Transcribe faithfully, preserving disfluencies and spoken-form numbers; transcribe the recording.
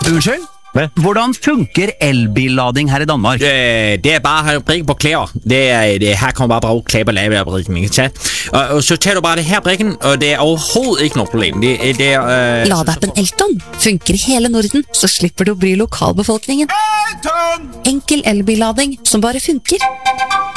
Unnskyld? Hvad? Hvordan funker elbillading her i Danmark? Øh, det er bare at have brikken på klæder. Det er, det, her kommer bare bruge klæber lave af brikken, man kan tage. Og, og så tager du bare det her brikken, og det er overhovedet ikke noget problem. Det, det er... Øh, Ladeappen Elton funker i hele Norden, så slipper du å bry lokalbefolkningen. Enkel elbillading som bare funker.